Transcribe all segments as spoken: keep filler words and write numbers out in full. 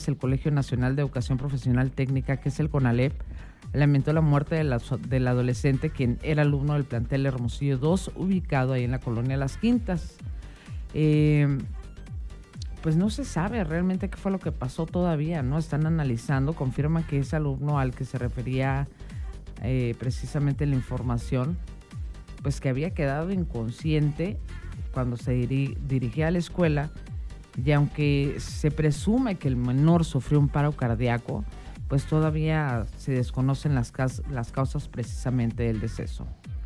El Colegio Nacional de Educación Profesional Técnica, que es el CONALEP, lamentó la muerte de la, del adolescente quien era alumno del plantel Hermosillo dos, ubicado ahí en la colonia Las Quintas. Eh, pues no se sabe realmente qué fue lo que pasó todavía, ¿no? Están analizando, confirman que ese alumno al que se refería eh, precisamente la información, pues que había quedado inconsciente cuando se diri- dirigía a la escuela. Y aunque se presume que el menor sufrió un paro cardíaco, pues todavía se desconocen las, cas- las causas precisamente del deceso.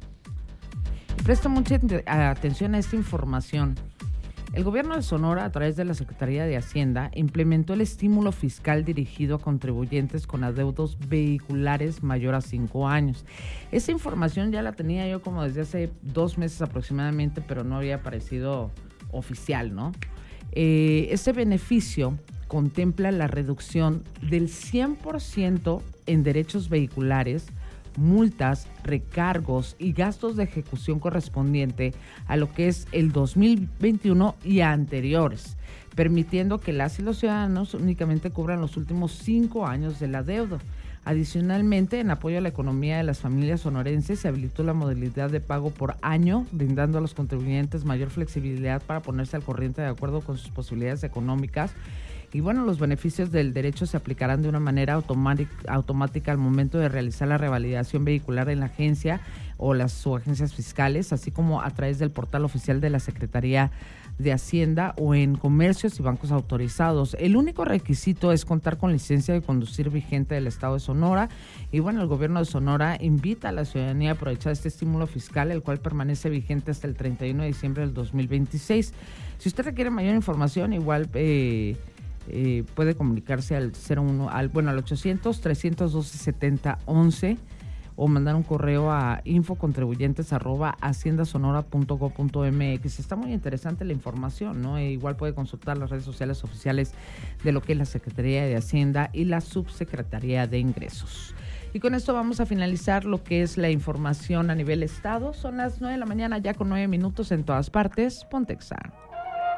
Y presto mucha atención a esta información. El gobierno de Sonora, a través de la Secretaría de Hacienda, implementó el estímulo fiscal dirigido a contribuyentes con adeudos vehiculares mayor a cinco años. Esa información ya la tenía yo como desde hace dos meses aproximadamente, pero no había aparecido oficial, ¿no? Eh, este beneficio contempla la reducción del cien por ciento en derechos vehiculares, multas, recargos y gastos de ejecución correspondiente a lo que es el dos mil veintiuno y anteriores, permitiendo que las y los ciudadanos únicamente cubran los últimos cinco años del adeudo. Adicionalmente, en apoyo a la economía de las familias sonorenses, se habilitó la modalidad de pago por año, brindando a los contribuyentes mayor flexibilidad para ponerse al corriente de acuerdo con sus posibilidades económicas. Y bueno, los beneficios del derecho se aplicarán de una manera automática, automática al momento de realizar la revalidación vehicular en la agencia o las subagencias fiscales, así como a través del portal oficial de la Secretaría de Hacienda o en comercios y bancos autorizados. El único requisito es contar con licencia de conducir vigente del Estado de Sonora. Y bueno, el gobierno de Sonora invita a la ciudadanía a aprovechar este estímulo fiscal, el cual permanece vigente hasta el treinta y uno de diciembre del dos mil veintiséis. Si usted requiere mayor información, igual eh, eh, puede comunicarse al cero uno, al, bueno, al ochocientos, trescientos doce, setenta once o mandar un correo a infocontribuyentes arroba haciendasonora punto gob punto mx. Está muy interesante la información, ¿no? E igual puede consultar las redes sociales oficiales de lo que es la Secretaría de Hacienda y la Subsecretaría de Ingresos. Y con esto vamos a finalizar lo que es la información a nivel estado. Son las nueve de la mañana, ya con nueve minutos en todas partes. Pontexa.